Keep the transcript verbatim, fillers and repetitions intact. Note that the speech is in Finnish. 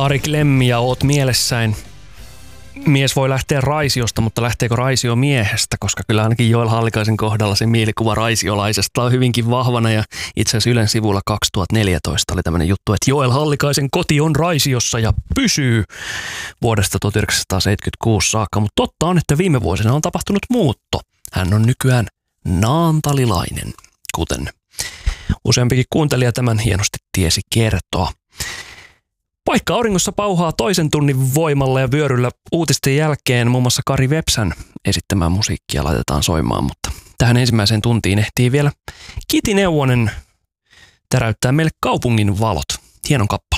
Ari Lemmi ja oot mielessäin. Mies voi lähteä raisiosta, mutta lähteekö raisio miehestä? Koska kyllä ainakin Joel Hallikaisen kohdalla se mielikuva raisiolaisesta on hyvinkin vahvana. Ja itse asiassa Ylen sivulla kaksituhattaneljätoista oli tämmöinen juttu, että Joel Hallikaisen koti on Raisiossa ja pysyy vuodesta tuhatyhdeksänsataaseitsemänkymmentäkuusi saakka. Mutta totta on, että viime vuosina on tapahtunut muutto. Hän on nykyään naantalilainen, kuten useampikin kuuntelija tämän hienosti tiesi kertoa. Paikka auringossa pauhaa toisen tunnin voimalla ja vyöryllä uutisten jälkeen muun muassa Kari Vepsän esittämää musiikkia laitetaan soimaan, mutta tähän ensimmäiseen tuntiin ehtii vielä Kiti Neuvonen täräyttää meille kaupungin valot. Hienon kappale.